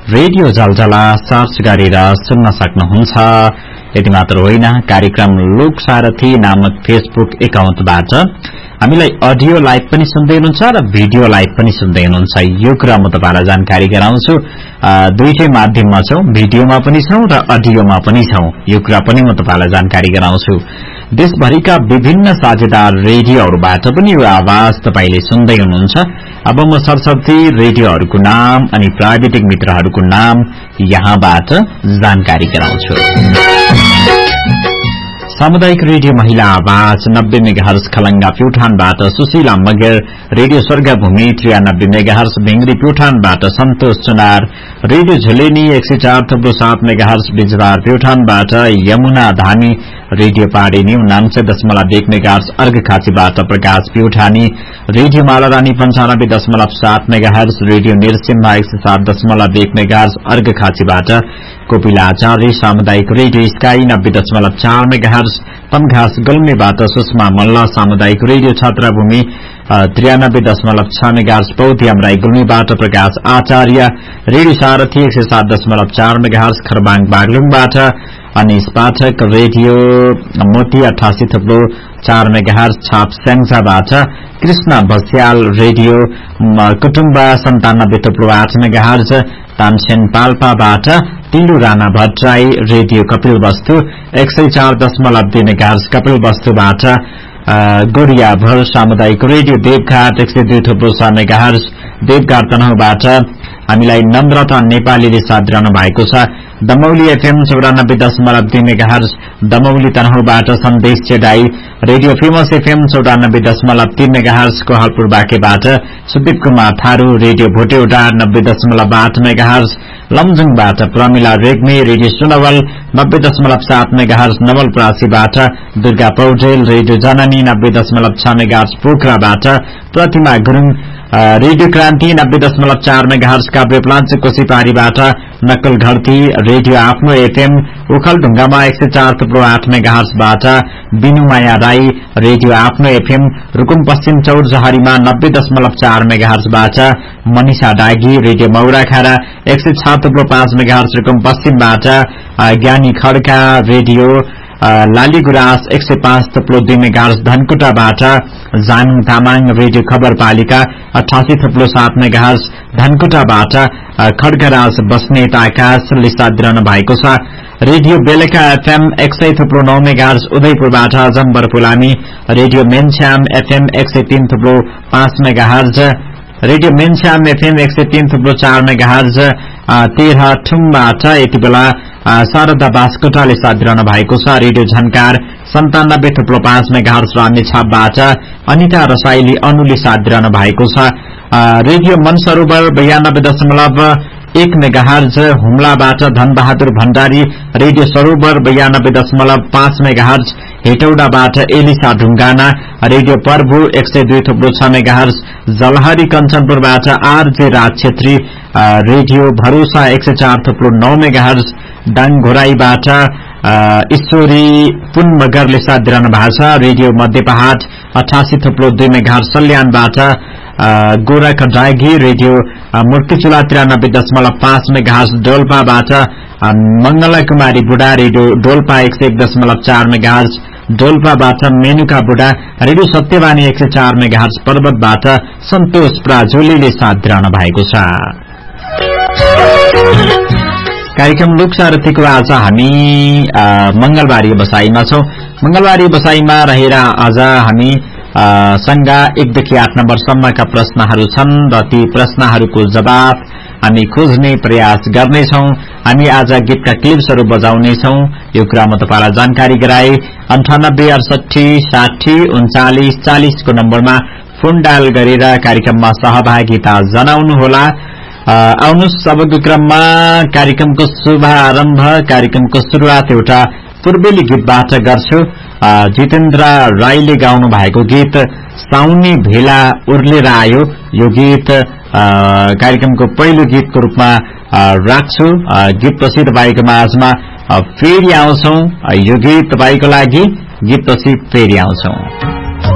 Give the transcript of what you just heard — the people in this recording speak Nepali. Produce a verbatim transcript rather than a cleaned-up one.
रेडियो जलजला सर्च गरेर सुन्न सक्नुहुन्छ। यति मात्र होइन, कार्यक्रम लोक सारथी नामक फेसबुक एकाउन्टबाट हामीलाई अडियो लाइभ पनि सुन्दै हुनुहुन्छ र भिडियो लाइभ पनि सुन्दै हुनुहुन्छ। यो कुरा म तपाईलाई जानकारी गराउँछु। दुईटै माध्यममा छौं, भिडियोमा पनि छौं र अडियोमा पनि छौं। यो कुरा पनि म तपाईलाई जानकारी गराउँछु। देशभरिका विभिन्न साझेदार रेडियोहरूबाट पनि यो आवाज तपाईले सुन्दै हुनुहुन्छ। अब म सरसर्ती रेडियोहरूको नाम अनि प्राविधिक मित्रहरूको नाम यहाँबाट जानकारी गराउँछु। सामुदायिक रेडियो महिला आवाज नब्बे megahertz Khalanga प्युठानबाट Sushila Magar, radio स्वर्गभूमि त्रियानब्बे megahertz भिंगरी प्युठानबाट सन्तोष चुनार, रेडियो झुलेनी एक सय चार थुप्रो सात मेगाहर्ज बिजबार प्युठानबाट यमुना धामी, रेडियो पाडेनी उनान्सय दशमलव एक मेगाहर्ज अर्घखाँचीबाट प्रकाश प्युठानी, रेडियो मालारानी पञ्चानब्बे दशमलव सात मेगाहर्ज, रेडियो निरसिम्हा एक सय सात दशमलव एक मेगाहर्ज अर्घखाँचीबाट कोपिलाचार्य, सामुदायिक रेडियो स्काई नब्बे दशमलव चार मेगाहर्ज तमघास गुल्मीबाट सुषमा मल्ल, सामुदायिक रेडियो छात्राभूमि त्रियानब्बे दशमलव छ मेगाहर्ज पौधियाम राई गुल्मीबाट प्रकाश आचार्य, रेडियो सारथी एक सय सात दशमलव चार मेगाहर्ज खरबाङ बागलुङबाट अनिश पाठक, रेडियो मोती अठासी थुप्रो चार मेगाहर्ज छाप स्याङ्जाबाट कृष्ण बस्याल, रेडियो कुटुम्ब सन्तानब्बे थुप्रो आठ मेगाहर्ज तानसेन पाल्पाबाट तिलु राणा भट्टराई, रेडियो कपिल वस्तु एक सय चार दशमलव दुई मेगाहर्ज कपिल वस्तुबाट गोरियाभर, सामुदायिक रेडियो देवघाट एक सय दुई थुप्रो छ मेगाहर्ज देवघाट तनहुबाट हामीलाई नम्रता नेपालीले साथ दिइरहनु भएको छ। दमौली एफएम चौरानब्बे दशमलव दुई मेगाहर्ज दमौली तनहुबाट सन्देश चेडाई, रेडियो फेमस एफएम चौरानब्बे दशमलव तीन मेगाहर्ज कोहलपुर बाँकेबाट सुदीप कुमार थारू, रेडियो भोटेउडा नब्बे दशमलव आठ मेगाहर्ज लमजुङबाट प्रमिला रेग्मी, रेडियो सुनवल नब्बे दशमलव सात मेगाहर्ज नवलपरासीबाट दुर्गा पौडेल, रेडियो जननी नब्बे दशमलव छ मेगाहर्ज पोखराबाट प्रतिमा गुरुङ, रेडियो क्रान्ति नब्बे दशमलव चार मेगाहर्ज काभ्रे प्लान्च कोसीपारीबाट नक्कल घरती, रेडियो आफ्नो एफएम उखलढुङ्गामा एक सय चार थुप्रो आठ मेगाहर्जबाट बिनुमाया राई, रेडियो आफ्नो एफएम रुकुम पश्चिम चौरजहरीमा नब्बे दशमलव चार मेगाहर्जबाट मनिषा डागी, रेडियो मौराखारा एक सय छ थुप्रो पाँच मेगाहर्ज रुकुम पश्चिमबाट ज्ञानी खड्का, रेडियो लालीगुराँस एक सय पाँच थुप्रो दुई मेगाहर्ज धनकुटाबाट जानुङ तामाङ, रेडियो खबरपालिका अठासी थुप्रो सात मेगाहर्ज धनकुटाबाट खड्गराज बस्नेत आकाशले साथ दिइरहनु भएको छ। रेडियो बेलका एफएम एक सय थुप्रो नौ megahertz उदयपुरबाट jumper Pulami, radio मेनश्याम FM एक सय तीन थुप्रो पाँच मेगाहर्ज, रेडियो मेनश्याम एफएम एक सय तीन थुप्रो चार मेगाहर्ज तेह्र ठुमबाट यति बेला शारदा बास्कोटाले साथ दिइरहनु भएको छ। रेडियो झन्कार सन्तानब्बे थुप्रो पाँच मेगाहर्ज र अन्य छापबाट अनिता रसाइली अनुले साथ दिइरहनु भएको छ। रेडियो मनसरोवर बयानब्बे दशमलव एक मेगाहर्ज हुम्लाबाट धनबहादुर भण्डारी, रेडियो सरोवर बयानब्बे दशमलव पाँच मेगाहर्ज हेटौडाबाट एलिसा ढुङ्गाना, रेडियो प्रभु एक सय दुई थुप्रो छ मेगाहर्ज जलहरी कञ्चनपुरबाट आरजे राज छेत्री, रेडियो भरोसा एक सय चार थुप्रो नौ मेगाहर्ज डाङघोराईबाट ईश्वरी पुन मगरले साथ दिइरहनु भएको छ। रेडियो मध्य पहाड अठासी थुप्रो दुई मेगाहर्ज सल्यानबाट गोरख डागी, रेडियो मुर्तिचुला त्रियानब्बे दशमलव पाँच मेगाहर्ज डोल्पाबाट मंगला कुमारी बुढा, रेडियो डोल्पा एक सय एक दशमलव चार मेगाहर्ज डोल्पाबाट मेनुका बुढा, रेडियो सत्यवाणी एक सय चार मेगाहर्ज पर्वतबाट सन्तोष प्राजुलीले साथ दिइरहनु भएको छ। कार्यक्रम लोकसारथीको आज हामी मंगलबारी बसाईमा छौं। मंगलबारी बसाईमा रहेर आज हामी संगा एकदेखि आठ नम्बरसम्मका प्रश्नहरू छन् र ती प्रश्नहरूको जवाब हामी खोज्ने प्रयास गर्नेछौं। हामी आज गीतका क्लिप्सहरू बजाउनेछौं। यो कुरा म तपाईलाई जानकारी गराए। अन्ठानब्बे अडसठी साठी उन्चालिस चालिस को नम्बरमा फोन डायल गरेर कार्यक्रममा सहभागिता जनाउनुहोला। आउनुहोस् सबैको क्रममा कार्यक्रमको शुभारम्भ, कार्यक्रमको शुरूआत एउटा पूर्वेली गीतबाट गर्छु। जितेन्द्र राईले गाउनु भएको गीत साउनी भेला उर्लेर आयो। यो गीत कार्यक्रमको पहिलो गीतको रूपमा राख्छु। गीत पछि तपाईको माझमा फेरि आउँछौं। यो गीत तपाईको लागि, गीत पछि फेरि आउँछौं।